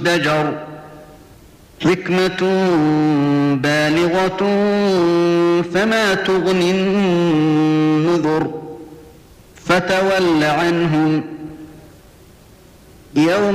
مزدجر حكمة بالغة فما تغني النذر فتول عنهم يوم